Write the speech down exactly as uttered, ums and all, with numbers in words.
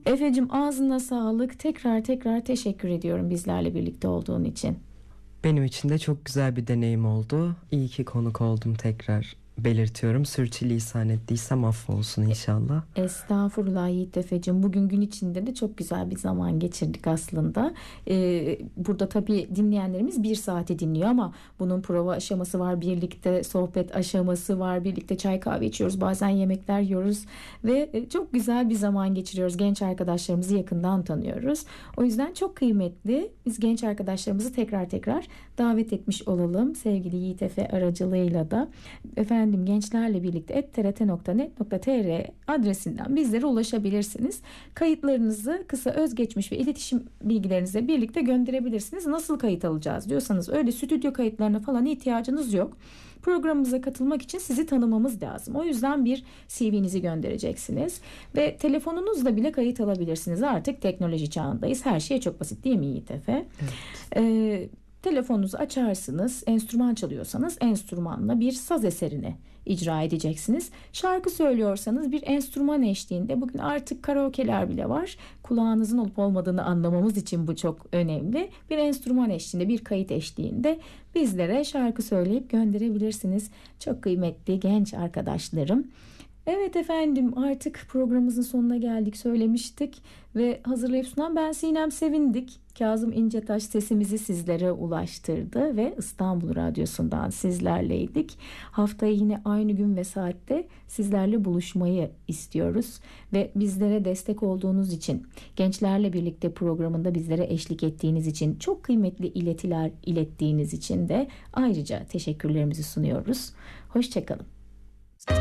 Efe'cim ağzına sağlık. Tekrar tekrar teşekkür ediyorum bizlerle birlikte olduğun için. Benim için de çok güzel bir deneyim oldu. İyi ki konuk oldum, tekrar belirtiyorum. Sürçülisan ettiysem affolsun inşallah. Estağfurullah Yiğit Efe'cim. Bugün gün içinde de çok güzel bir zaman geçirdik aslında. Ee, burada tabii dinleyenlerimiz bir saati dinliyor ama bunun prova aşaması var, birlikte sohbet aşaması var, birlikte çay kahve içiyoruz, bazen yemekler yiyoruz ve çok güzel bir zaman geçiriyoruz. Genç arkadaşlarımızı yakından tanıyoruz. O yüzden çok kıymetli. Biz genç arkadaşlarımızı tekrar tekrar davet etmiş olalım. Sevgili Yiğit Efe aracılığıyla da. Efendim gençlerle birlikte et t r t nokta net nokta t r adresinden bizlere ulaşabilirsiniz. Kayıtlarınızı, kısa özgeçmiş ve iletişim bilgilerinizle birlikte gönderebilirsiniz. Nasıl kayıt alacağız diyorsanız, öyle stüdyo kayıtlarına falan ihtiyacınız yok. Programımıza katılmak için sizi tanımamız lazım. O yüzden bir C V'nizi göndereceksiniz ve telefonunuzla bile kayıt alabilirsiniz. Artık teknoloji çağındayız. Her şey çok basit, değil mi Yiğit Efe? Evet. Ee, Telefonunuzu açarsınız, enstrüman çalıyorsanız enstrümanla bir saz eserini icra edeceksiniz. Şarkı söylüyorsanız bir enstrüman eşliğinde, bugün artık karaoke'ler bile var. Kulağınızın olup olmadığını anlamamız için bu çok önemli. Bir enstrüman eşliğinde, bir kayıt eşliğinde bizlere şarkı söyleyip gönderebilirsiniz. Çok kıymetli genç arkadaşlarım. Evet efendim, artık programımızın sonuna geldik, söylemiştik ve hazırlayıp sunan ben Sinem Sevindik. Kazım İncetaş sesimizi sizlere ulaştırdı ve İstanbul Radyosu'ndan sizlerleydik. Haftaya yine aynı gün ve saatte sizlerle buluşmayı istiyoruz ve bizlere destek olduğunuz için, gençlerle birlikte programında bizlere eşlik ettiğiniz için, çok kıymetli iletiler ilettiğiniz için de ayrıca teşekkürlerimizi sunuyoruz. Hoşçakalın.